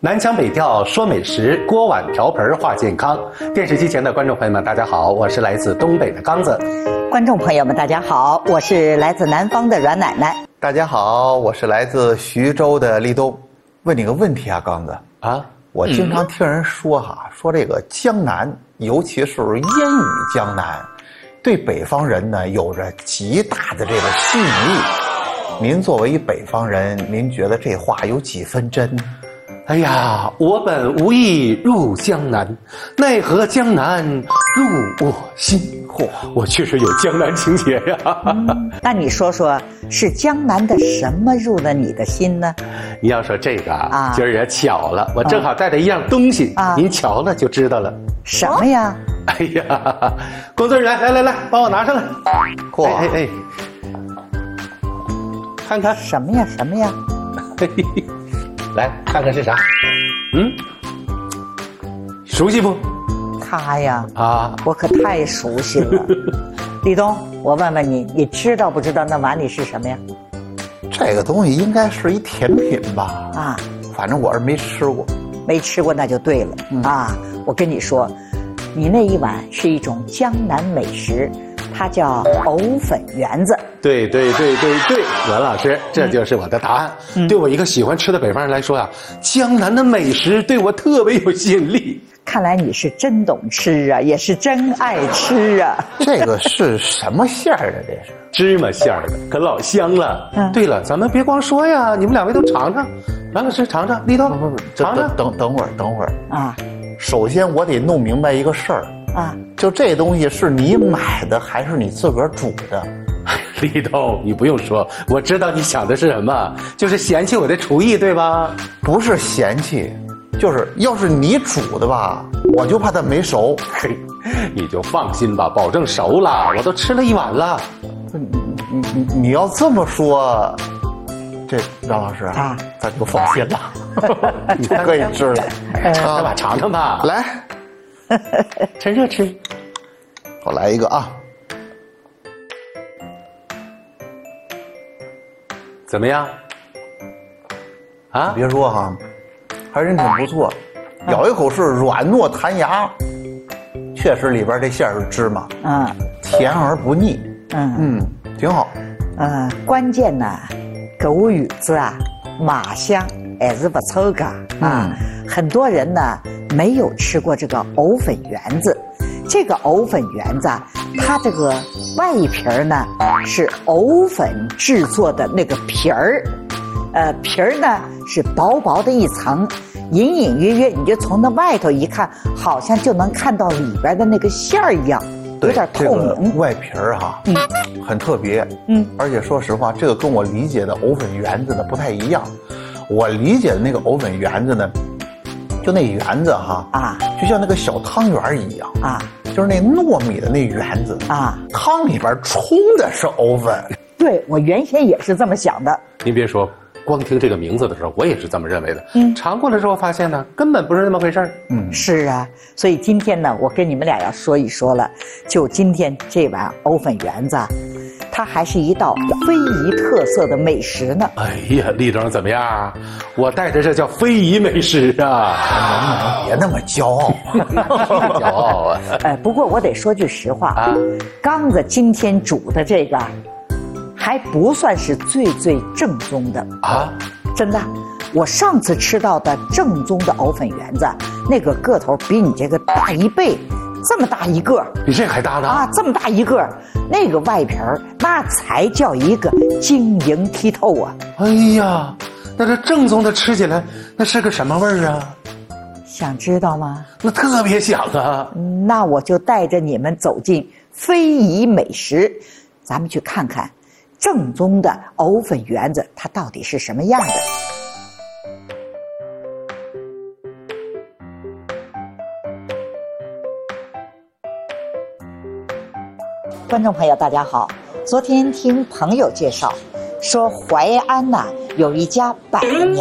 南腔北调说美食，锅碗瓢盆话健康。电视机前的观众朋友们，大家好，我是来自东北的刚子。 观众朋友们，大家好，我是来自南方的阮奶奶。 大家好，我是来自徐州的立冬。问你个问题啊，刚子啊， 我经常听人说说这个江南，尤其是烟雨江南，对北方人呢有着极大的这个吸引力。您作为一北方人，您觉得这话有几分真？ 哎呀，我本无意入江南，奈何江南入我心。嚯，我确实有江南情节呀。 那你说说，是江南的什么入了你的心呢？ 你要说这个啊，今儿也巧了，我正好带着一样东西，您瞧了就知道了。 什么呀？ 哎呀，工作人员，来，帮我拿上来。 嚯， 哎，看看什么呀？ 来看看是啥？熟悉不？ 他呀，我可太熟悉了。立冬，我问问你，你知道不知道那碗里是什么呀？ 这个东西应该是一甜品吧？反正我是没吃过。 没吃过那就对了。我跟你说，你那一碗是一种江南美食，它叫藕粉圆子。 对，阮老师，这就是我的答案。对我一个喜欢吃的北方人来说呀，江南的美食对我特别有吸引力。 看来你是真懂吃啊，也是真爱吃啊。 这个是什么馅儿的？这是芝麻馅儿的，可老香了。对了，咱们别光说呀，你们两位都尝尝。阮老师尝尝，立冬尝尝。 等会儿啊！首先我得弄明白一个事儿啊，就这东西是你买的还是你自个儿煮的？ 立冬，你不用说，我知道你想的是什么，就是嫌弃我的厨艺，对吧？ 不是嫌弃，就是要是你煮的吧，我就怕它没熟。 嘿，你就放心吧，保证熟了，我都吃了一碗了。 你要这么说，这阮老师咱就放心了，你可以吃了。 尝尝吧， 来， 趁热吃。 我来一个啊。 怎么样？ 别说还真挺不错，咬一口是软糯弹牙，确实里边这馅儿是芝麻，甜而不腻，挺好。 关键呢，这碗圆子卖相还是不错的很多人呢没有吃过这个藕粉圆子。这个藕粉圆子它这个外皮呢是藕粉制作的那个皮儿，皮儿呢是薄薄的一层，隐隐约约你就从那外头一看，好像就能看到里边的那个馅儿一样，有点透明。 这个外皮儿很特别，而且说实话，这个跟我理解的藕粉圆子呢不太一样。我理解的那个藕粉圆子呢，就那圆子就像那个小汤圆一样就是那糯米的那圆子汤里边冲的是藕粉。 对，我原先也是这么想的。 您别说，光听这个名字的时候，我也是这么认为的。尝过了之后发现呢，根本不是那么回事儿。 是啊，所以今天呢，我跟你们俩要说一说了。就今天这碗藕粉圆子，它还是一道非遗特色的美食呢。 哎呀，立冬怎么样？我带着这叫非遗美食啊！ 别那么骄傲， 骄傲啊！ 不过我得说句实话刚子今天煮的这个还不算是最正宗的真的。我上次吃到的正宗的藕粉圆子，那个个头比你这个大1倍，这么大一个， 比这还大呢这么大一个，那个外皮儿那才叫一个晶莹剔透啊！ 哎呀，那这正宗的吃起来那是个什么味儿啊？ 想知道吗？ 那特别想啊！ 那我就带着你们走进非遗美食，咱们去看看正宗的藕粉圆子它到底是什么样的。观众朋友大家好，昨天听朋友介绍说淮安有一家100年